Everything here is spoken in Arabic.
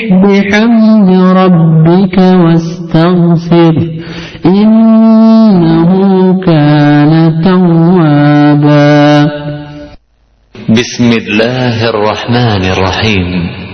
بحمد ربك واستغفر إنه كان توابا. بسم الله الرحمن الرحيم.